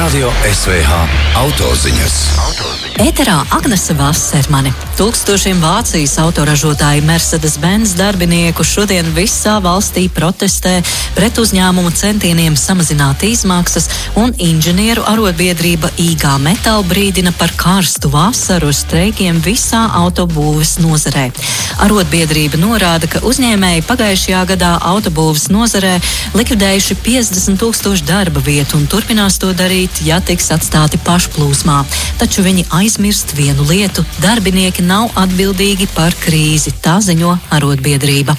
Radio SVH autoziņas. Ēterā Agnese Vassermane. Tūkstošiem Vācijas autoražotāju Mercedes-Benz darbinieku šodien visā valstī protestē pret uzņēmumu centieniem samazināt izmaksas, un inženieru arotbiedrība IG Metall brīdina par karstu vasaru streikiem visā autobūves nozarē. Arotbiedrība norāda, ka uzņēmēji pagājušajā gadā autobūves nozarē likvidējuši 50,000 darba vietu un turpinās to darīt, ja tiks atstāti pašplūsmā. Taču viņi aizmirst vienu lietu – darbinieki nav atbildīgi par krīzi, tā ziņo arotbiedrība.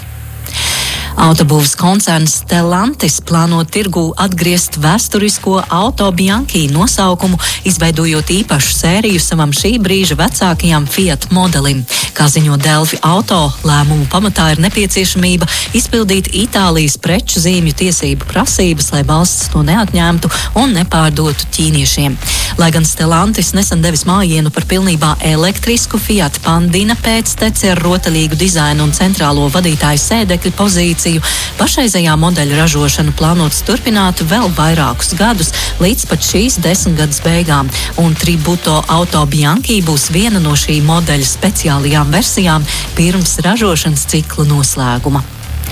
Autobūves koncerns Stellantis plāno tirgū atgriezt vēsturisko Auto Bianchi nosaukumu, izveidojot īpašu sēriju savam šī brīža vecākajam Fiat modelim. Kā ziņo Delfi Auto, lēmumu pamatā ir nepieciešamība izpildīt Itālijas preču zīmju tiesību prasības, lai valsts to neatņemtu un nepārdotu ķīniešiem. Lai gan Stellantis nesen devis mājienu par pilnībā elektrisku Fiat Pandina pēcteci ar rotaļīgu dizainu un centrālo vadītāju sēdekļu pozīciju, pašreizējā modeļa ražošanu plānots turpināt vēl vairākus gadus līdz pat šīs 10 gadus beigām, un Tributo Auto Bianchi būs viena no šī modeļa speciālajām versijām pirms ražošanas cikla noslēguma.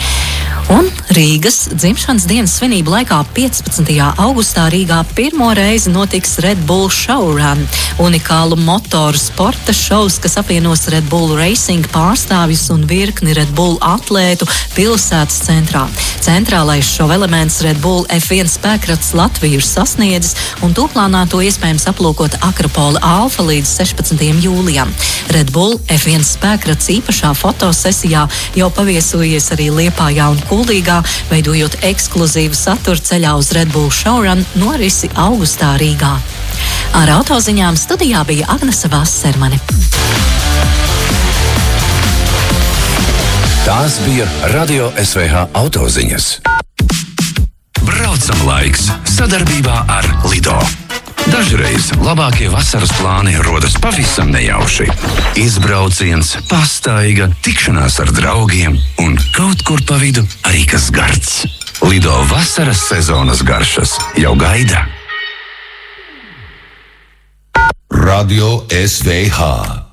Un Rīgas dzimšanas dienas svinību laikā 15. augustā Rīgā pirmo reizi notiks Red Bull Showrun, unikālu motoru sporta šovs, kas apvienos Red Bull Racing pārstāvjus un virkni Red Bull atlētu pilsētas centrā. Centrālais šova elements Red Bull F1 spēkrats Latviju ir sasniedzis, un to plānāto iespējams aplūkot Akropola Alfa līdz 16. jūlijam. Red Bull F1 spēkrats īpašā fotosesijā jau paviesojies arī Liepājā un Kuldīgā, veidojot ekskluzīvu saturu ceļā uz Red Bull Showrun norisi augustā Rīgā. Ar autoziņām studijā bija Agnese Vassermane. Tās bija Radio SVH autoziņas. Braucam laiks sadarbībā ar Lido. Dažreiz labākie vasaras plāni rodas pavisam nejauši. Izbrauciens, pastaiga, tikšanās ar draugiem un kaut kur pa vidu arī kas gards. Lido vasaras sezonas garšas jau gaida. Radio SVH.